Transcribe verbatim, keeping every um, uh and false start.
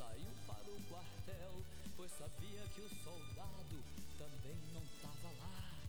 saiu para o quartel, pois sabia que o soldado também não tava lá.